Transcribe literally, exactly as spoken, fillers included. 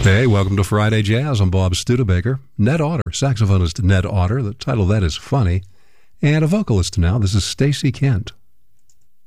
Hey, welcome to Friday Jazz. I'm Bob Studebaker. Ned Otter, saxophonist Ned Otter. The title of that is funny. And a vocalist now. This is Stacey Kent.